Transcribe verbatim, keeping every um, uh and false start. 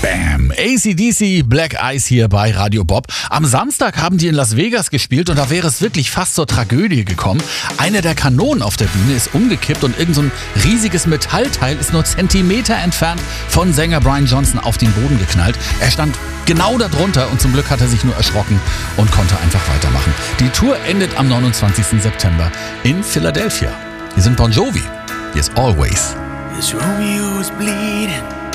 Bam! A C D C, Black Ice hier bei Radio Bob. Am Samstag haben die in Las Vegas gespielt und da wäre es wirklich fast zur Tragödie gekommen. Eine der Kanonen auf der Bühne ist umgekippt und irgend so ein riesiges Metallteil ist nur Zentimeter entfernt von Sänger Brian Johnson auf den Boden geknallt. Er stand genau darunter und zum Glück hat er sich nur erschrocken und konnte einfach weitermachen. Die Tour endet am neunundzwanzigsten September in Philadelphia. Hier sind Bon Jovi. Hier ist Always. This Romeo is bleeding.